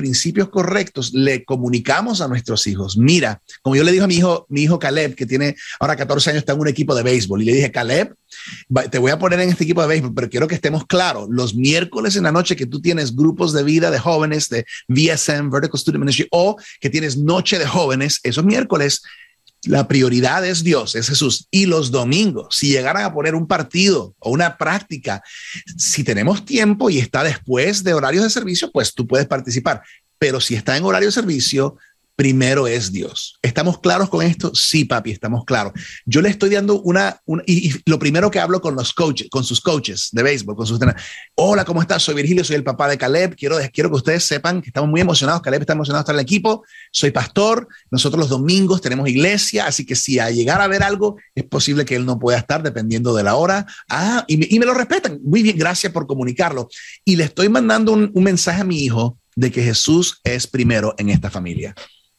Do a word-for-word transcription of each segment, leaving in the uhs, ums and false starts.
principios correctos, le comunicamos a nuestros hijos. Mira, como yo le dije a mi hijo, mi hijo Caleb, que tiene ahora catorce años, está en un equipo de béisbol, y le dije, Caleb, te voy a poner en este equipo de béisbol, pero quiero que estemos claros. Los miércoles en la noche que tú tienes grupos de vida de jóvenes de V S M, Vertical Student Ministry, o que tienes noche de jóvenes, esos miércoles, la prioridad es Dios, es Jesús. Y los domingos, si llegaran a poner un partido o una práctica, si tenemos tiempo y está después de horarios de servicio, pues tú puedes participar. Pero si está en horario de servicio, primero es Dios. ¿Estamos claros con esto? Sí, papi, estamos claros. Yo le estoy dando una, una y, y lo primero que hablo con los coaches, con sus coaches de béisbol, con sus entrenadores. Hola, ¿cómo estás? Soy Virgilio, soy el papá de Caleb. Quiero, quiero que ustedes sepan que estamos muy emocionados. Caleb está emocionado de estar en el equipo. Soy pastor. Nosotros los domingos tenemos iglesia, así que si a llegar a ver algo, es posible que él no pueda estar dependiendo de la hora. Ah, y me, y me lo respetan. Muy bien, gracias por comunicarlo. Y le estoy mandando un, un mensaje a mi hijo de que Jesús es primero en esta familia.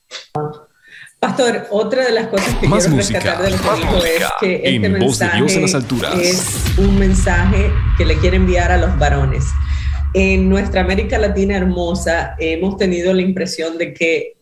Pastor, otra de las cosas que más quiero música, rescatar del juego es que este en Voz de Dios en las mensaje alturas. es un mensaje que le quiere enviar a los varones. En nuestra América Latina hermosa hemos tenido la impresión de que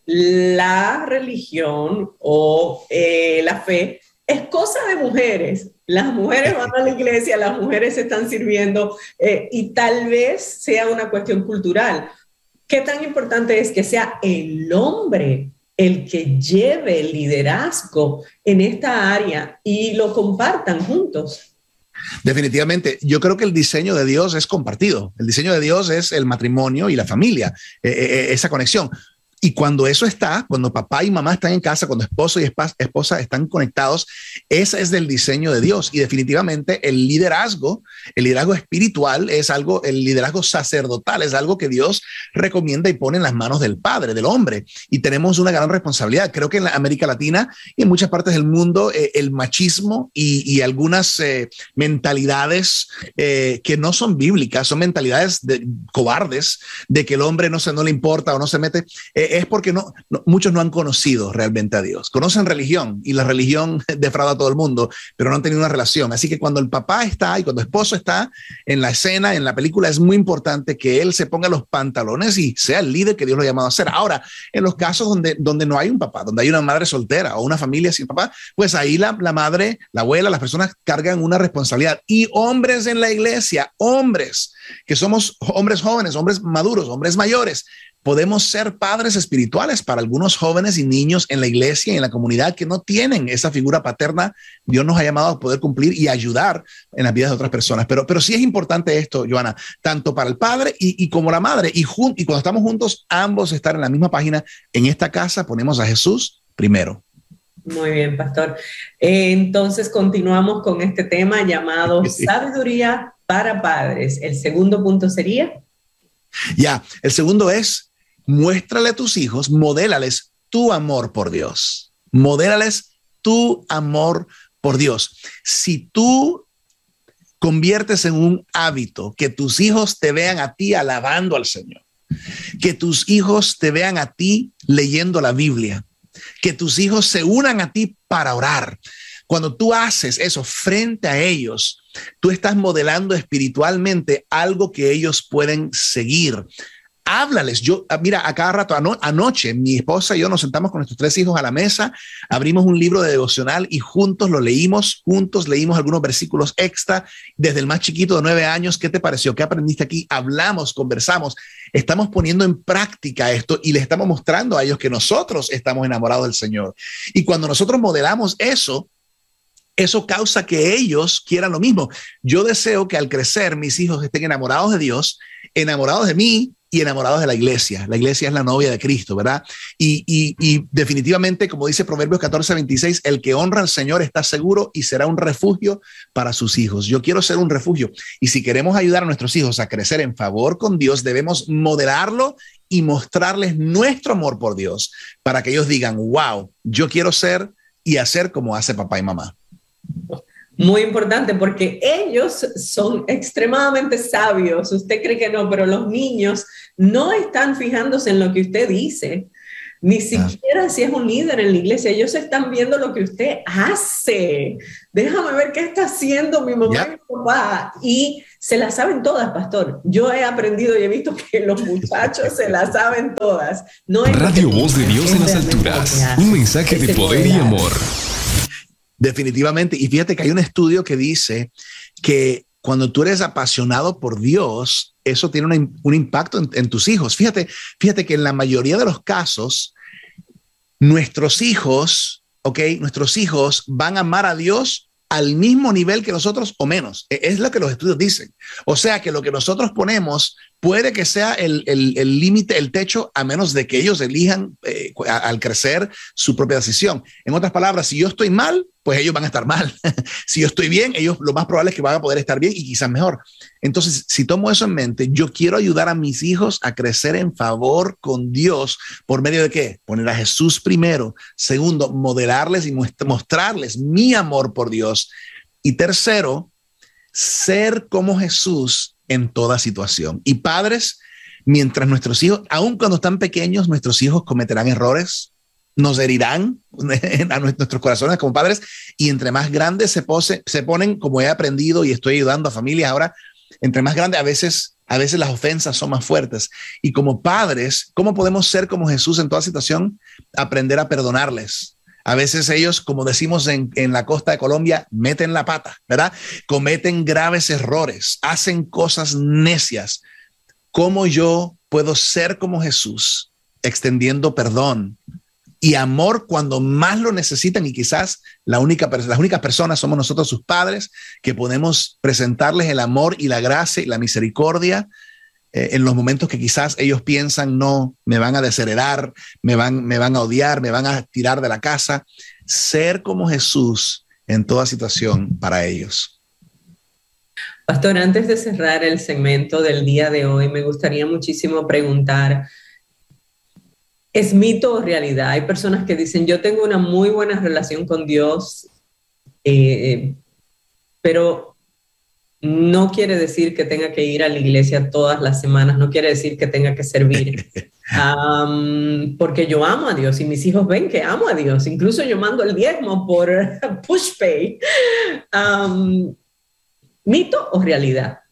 la religión o eh, la fe es cosa de mujeres. Las mujeres van a la iglesia, las mujeres se están sirviendo eh, y tal vez sea una cuestión cultural. ¿Qué tan importante es que sea el hombre el que lleve el liderazgo en esta área y lo compartan juntos? Definitivamente, yo creo que el diseño de Dios es compartido. El diseño de Dios es el matrimonio y la familia, eh, eh, esa conexión. Y cuando eso está, cuando papá y mamá están en casa, cuando esposo y esposa están conectados, ese es del diseño de Dios. Y definitivamente el liderazgo, el liderazgo espiritual es algo, el liderazgo sacerdotal es algo que Dios recomienda y pone en las manos del padre, del hombre. Y tenemos una gran responsabilidad. Creo que en la América Latina y en muchas partes del mundo, eh, el machismo y, y algunas eh, mentalidades eh, que no son bíblicas, son mentalidades de, cobardes, de que el hombre no, se, no le importa o no se mete. Eh, es porque no, no, muchos no han conocido realmente a Dios. Conocen religión y la religión defrauda a todo el mundo, pero no han tenido una relación. Así que cuando el papá está y cuando el esposo está en la escena, en la película, es muy importante que él se ponga los pantalones y sea el líder que Dios lo ha llamado a ser. Ahora, en los casos donde, donde no hay un papá, donde hay una madre soltera o una familia sin papá, pues ahí la, la madre, la abuela, las personas cargan una responsabilidad. Y hombres en la iglesia, hombres que somos hombres jóvenes, hombres maduros, hombres mayores, podemos ser padres espirituales para algunos jóvenes y niños en la iglesia y en la comunidad que no tienen esa figura paterna. Dios nos ha llamado a poder cumplir y ayudar en las vidas de otras personas. Pero, pero sí es importante esto, Joana, tanto para el padre y, y como la madre. Y, jun- y cuando estamos juntos, ambos estar en la misma página. En esta casa ponemos a Jesús primero. Muy bien, pastor. Eh, entonces continuamos con este tema llamado sabiduría para padres. El segundo punto sería... Ya, el segundo es, muéstrale a tus hijos, modélales tu amor por Dios. Modélales tu amor por Dios. Si tú conviertes en un hábito que tus hijos te vean a ti alabando al Señor, que tus hijos te vean a ti leyendo la Biblia, que tus hijos se unan a ti para orar. Cuando tú haces eso frente a ellos, tú estás modelando espiritualmente algo que ellos pueden seguir. Háblales. Yo, mira, a cada rato, ano, anoche, mi esposa y yo nos sentamos con nuestros tres hijos a la mesa, abrimos un libro de devocional y juntos lo leímos, juntos leímos algunos versículos extra, desde el más chiquito de nueve años. ¿Qué te pareció? ¿Qué aprendiste aquí? Hablamos, conversamos, estamos poniendo en práctica esto y les estamos mostrando a ellos que nosotros estamos enamorados del Señor. Y cuando nosotros modelamos eso, eso causa que ellos quieran lo mismo. Yo deseo que al crecer mis hijos estén enamorados de Dios, enamorados de mí y enamorados de la iglesia. La iglesia es la novia de Cristo, ¿verdad? Y, y, y definitivamente, como dice Proverbios catorce veintiséis, el que honra al Señor está seguro y será un refugio para sus hijos. Yo quiero ser un refugio. Y si queremos ayudar a nuestros hijos a crecer en favor con Dios, debemos modelarlo y mostrarles nuestro amor por Dios para que ellos digan, wow, yo quiero ser y hacer como hace papá y mamá. Muy importante porque ellos son extremadamente sabios. Usted cree que no, pero los niños no están fijándose en lo que usted dice. Ni siquiera ah. si es un líder en la iglesia. Ellos están viendo lo que usted hace. Déjame ver qué está haciendo mi mamá yeah. y mi papá. Y se las saben todas, pastor. Yo he aprendido y he visto que los muchachos se las saben todas. No es Radio Voz de Dios en las alturas. Un mensaje de poder y amor. Definitivamente. Y fíjate que hay un estudio que dice que cuando tú eres apasionado por Dios, eso tiene una, un impacto en, en tus hijos. Fíjate, fíjate que en la mayoría de los casos, nuestros hijos, ok, nuestros hijos van a amar a Dios al mismo nivel que nosotros o menos. Es lo que los estudios dicen. O sea que lo que nosotros ponemos puede que sea el límite, el, el techo, a menos de que ellos elijan eh, a, al crecer su propia decisión. En otras palabras, si yo estoy mal, pues ellos van a estar mal. Si yo estoy bien, ellos lo más probable es que van a poder estar bien y quizás mejor. Entonces, si tomo eso en mente, yo quiero ayudar a mis hijos a crecer en favor con Dios. ¿Por medio de qué? Poner a Jesús primero. Segundo, modelarles y mostrarles mi amor por Dios. Y tercero, ser como Jesús en toda situación. Y padres, mientras nuestros hijos, aun cuando están pequeños, nuestros hijos cometerán errores, nos herirán a nuestros corazones como padres, y entre más grandes se, pose, se ponen, como he aprendido y estoy ayudando a familias ahora, entre más grandes a veces, a veces las ofensas son más fuertes. Y como padres, ¿cómo podemos ser como Jesús en toda situación? Aprender a perdonarles. A veces ellos, como decimos en, en la costa de Colombia, meten la pata, ¿verdad? Cometen graves errores, hacen cosas necias. ¿Cómo yo puedo ser como Jesús, extendiendo perdón y amor cuando más lo necesitan? Y quizás la única, las únicas personas somos nosotros, sus padres, que podemos presentarles el amor y la gracia y la misericordia eh, en los momentos que quizás ellos piensan, no, me van a desheredar, me van, me van a odiar, me van a tirar de la casa. Ser como Jesús en toda situación para ellos. Pastor, antes de cerrar el segmento del día de hoy, me gustaría muchísimo preguntar, ¿es mito o realidad? Hay personas que dicen, yo tengo una muy buena relación con Dios, eh, pero no quiere decir que tenga que ir a la iglesia todas las semanas, no quiere decir que tenga que servir, um, porque yo amo a Dios y mis hijos ven que amo a Dios. Incluso yo mando el diezmo por PushPay. Um, ¿Mito o realidad?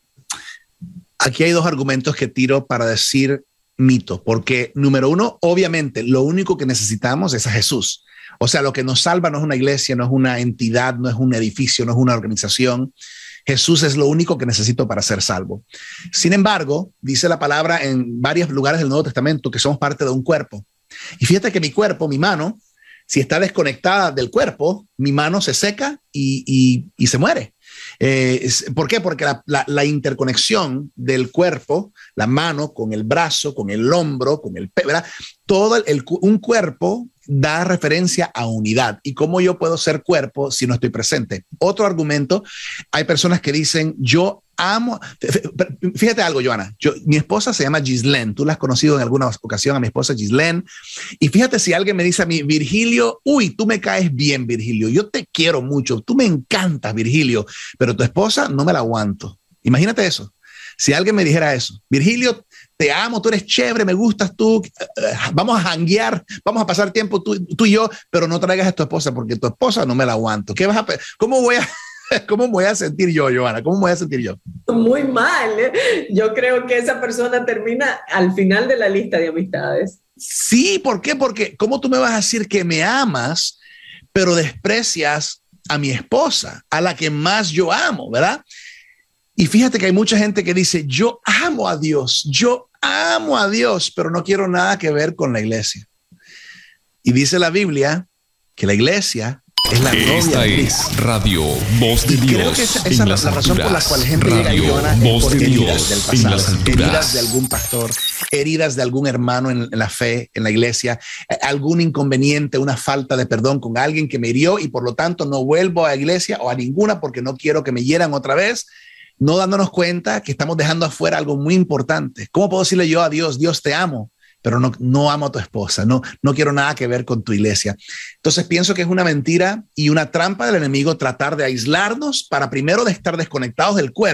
Aquí hay dos argumentos que tiro para decir mito, porque número uno, obviamente, lo único que necesitamos es a Jesús. O sea, lo que nos salva no es una iglesia, no es una entidad, no es un edificio, no es una organización. Jesús es lo único que necesito para ser salvo. Sin embargo, dice la palabra en varios lugares del Nuevo Testamento que somos parte de un cuerpo. Y fíjate que mi cuerpo, mi mano, si está desconectada del cuerpo, mi mano se seca y, y, y se muere. Eh, ¿Por qué? Porque la, la, la interconexión del cuerpo, la mano con el brazo, con el hombro, con el pie, ¿verdad? Todo el, el, un cuerpo da referencia a unidad. ¿Y cómo yo puedo ser cuerpo si no estoy presente? Otro argumento, hay personas que dicen, yo amo, fíjate algo, Joana, yo, mi esposa se llama Gislén, tú la has conocido en alguna ocasión a mi esposa Gislén, y fíjate si alguien me dice a mí, Virgilio, uy, tú me caes bien, Virgilio, yo te quiero mucho, tú me encantas, Virgilio, pero tu esposa no me la aguanto. Imagínate eso. Si alguien me dijera eso, Virgilio, te amo, tú eres chévere, me gustas tú, vamos a janguear, vamos a pasar tiempo tú, tú y yo, pero no traigas a tu esposa porque tu esposa no me la aguanto. ¿Qué vas a, cómo voy a, cómo voy a sentir yo, Joana? ¿Cómo voy a sentir yo? Muy mal. ¿eh? Yo creo que esa persona termina al final de la lista de amistades. Sí, ¿por qué? Porque ¿cómo tú me vas a decir que me amas, pero desprecias a mi esposa, a la que más yo amo, ¿verdad? Y fíjate que hay mucha gente que dice, yo amo a Dios, yo amo a Dios, pero no quiero nada que ver con la iglesia. Y dice la Biblia que la iglesia es la novia. Esta es Radio Voz de y Dios. Creo que esa, esa es la razón por la cual la gente Radio llega a Joana Voz por de heridas Dios del pasado, en las alturas. Heridas de algún pastor, heridas de algún hermano en, en la fe, en la iglesia, algún inconveniente, una falta de perdón con alguien que me hirió y por lo tanto no vuelvo a la iglesia o a ninguna porque no quiero que me hieran otra vez. No dándonos cuenta que estamos dejando afuera algo muy importante. ¿Cómo puedo decirle yo a Dios, Dios te amo, pero no, no amo a tu esposa, no, no quiero nada que ver con tu iglesia? Entonces pienso que es una mentira y una trampa del enemigo tratar de aislarnos para primero de estar desconectados del cuerpo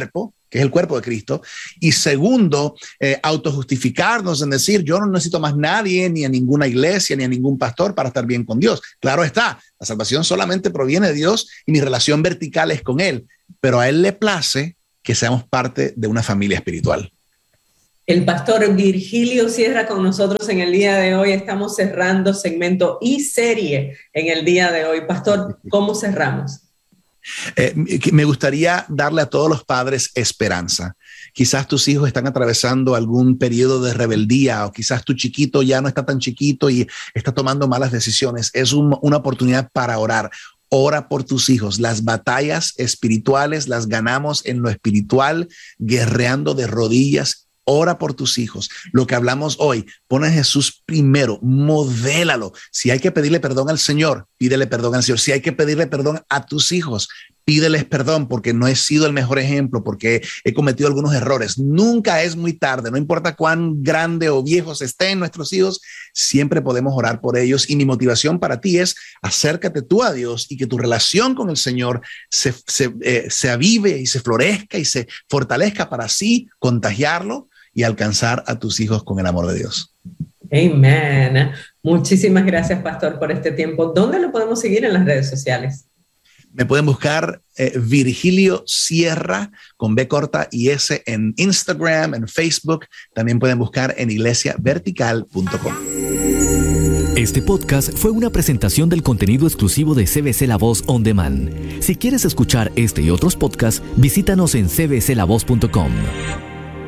que es el cuerpo de Cristo. Y segundo, eh, autojustificarnos en decir, yo no necesito más nadie, ni a ninguna iglesia, ni a ningún pastor para estar bien con Dios. Claro está, la salvación solamente proviene de Dios y mi relación vertical es con Él, pero a Él le place que seamos parte de una familia espiritual. El pastor Virgilio Sierra con nosotros en el día de hoy. Estamos cerrando segmento y serie en el día de hoy. Pastor, ¿cómo cerramos? Eh, me gustaría darle a todos los padres esperanza. Quizás tus hijos están atravesando algún periodo de rebeldía, o quizás tu chiquito ya no está tan chiquito y está tomando malas decisiones. Es un, una oportunidad para orar. Ora por tus hijos. Las batallas espirituales las ganamos en lo espiritual, guerreando de rodillas. Ora por tus hijos. Lo que hablamos hoy, pon a Jesús primero, modélalo. Si hay que pedirle perdón al Señor, pídele perdón al Señor. Si hay que pedirle perdón a tus hijos, pídeles perdón porque no he sido el mejor ejemplo, porque he cometido algunos errores. Nunca es muy tarde, no importa cuán grande o viejos estén nuestros hijos, siempre podemos orar por ellos. Y mi motivación para ti es acércate tú a Dios y que tu relación con el Señor se, se, eh, se avive y se florezca y se fortalezca para así contagiarlo y alcanzar a tus hijos con el amor de Dios. Amén. Muchísimas gracias, pastor, por este tiempo. ¿Dónde lo podemos seguir en las redes sociales? Me pueden buscar eh, Virgilio Sierra con B corta y S en Instagram, en Facebook. También pueden buscar en iglesia vertical punto com. Este podcast fue una presentación del contenido exclusivo de C B C La Voz On Demand. Si quieres escuchar este y otros podcasts, visítanos en c b c la voz punto com.